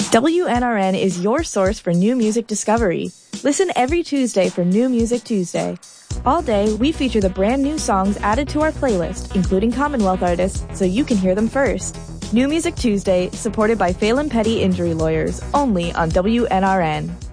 WNRN is your source for new music discovery. Listen every Tuesday for New Music Tuesday. All day, we feature the brand new songs added to our playlist, including Commonwealth artists, so you can hear them first. New Music Tuesday, supported by Phelan Petty Injury Lawyers, only on WNRN.